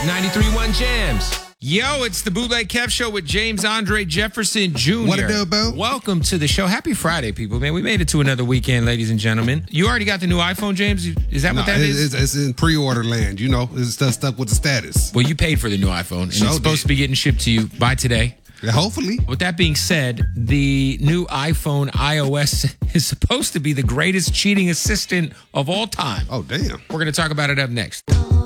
93.1 Jams. Yo, it's the Bootleg Kev Show with James Andre Jefferson Jr. What it do, boo? Welcome to the show. Happy Friday, people, man. We made it to another weekend, ladies and gentlemen. You already got the new iPhone, James? Is that what that is? It's in pre-order land, you know. It's stuck with the status. Well, you paid for the new iPhone, and Sure it's supposed to be getting shipped to you by today. Yeah, hopefully. With that being said, the new iPhone iOS is supposed to be the greatest cheating assistant of all time. Oh, damn. We're going to talk about it up next.